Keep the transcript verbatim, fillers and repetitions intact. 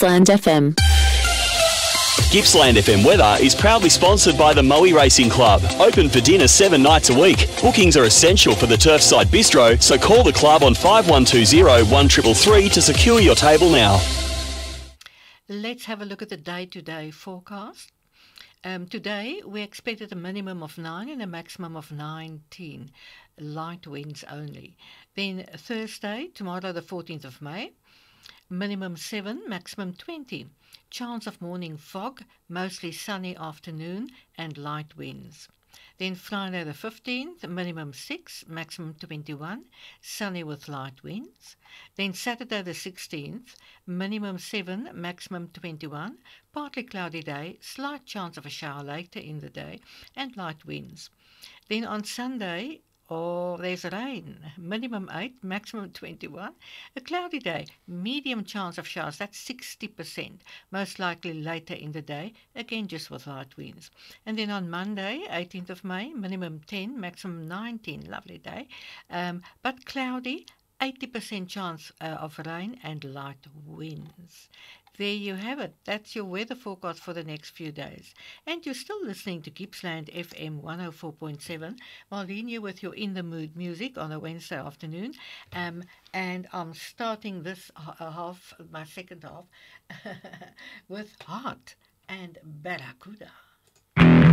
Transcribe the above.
Gippsland F M. Gippsland F M weather is proudly sponsored by the Moe Racing Club. Open for dinner seven nights a week. Bookings are essential for the Turfside Bistro, so call the club on five one two zero, one three three three to secure your table now. Let's have a look at the day-to-day forecast. Um, today, we expected a minimum of nine and a maximum of nineteen. Light winds only. Then Thursday, tomorrow the fourteenth of May, minimum seven, maximum twenty. Chance of morning fog, mostly sunny afternoon and light winds. Then Friday the fifteenth, minimum six, maximum twenty-one, sunny with light winds. Then Saturday the sixteenth, minimum seven, maximum twenty-one, partly cloudy day, slight chance of a shower later in the day and light winds. Then on Sunday, oh, there's rain, minimum eight, maximum twenty-one, a cloudy day, medium chance of showers, that's sixty percent, most likely later in the day, again just with light winds. And then on Monday, eighteenth of May, minimum ten, maximum nineteen, lovely day, um, but cloudy, eighty percent chance uh, of rain and light winds. There you have it. That's your weather forecast for the next few days. And you're still listening to Gippsland F M one oh four point seven. Marlene, you with your In the Mood music on a Wednesday afternoon. Um, and I'm starting this half, my second half, with Heart and Barracuda.